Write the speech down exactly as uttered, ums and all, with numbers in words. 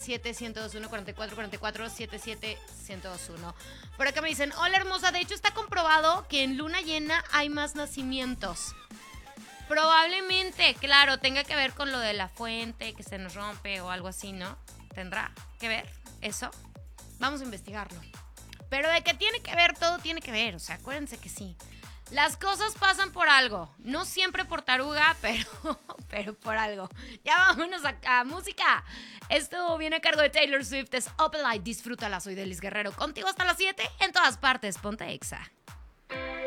siete, uno cero dos uno, cuatro cuatro cuatro cuatro, siete siete uno cero dos uno. Por acá me dicen, hola hermosa, de hecho está comprobado que en luna llena hay más nacimientos. Probablemente, claro, tenga que ver con lo de la fuente que se nos rompe o algo así, ¿no? ¿Tendrá que ver eso? Vamos a investigarlo. Pero de que tiene que ver, todo tiene que ver, o sea, acuérdense que sí. Las cosas pasan por algo, no siempre por taruga, pero, pero por algo. Ya vámonos a, a música. Esto viene a cargo de Taylor Swift, es Open Light, disfrútala, soy Delis Guerrero, contigo hasta las siete, en todas partes, ponte Exa.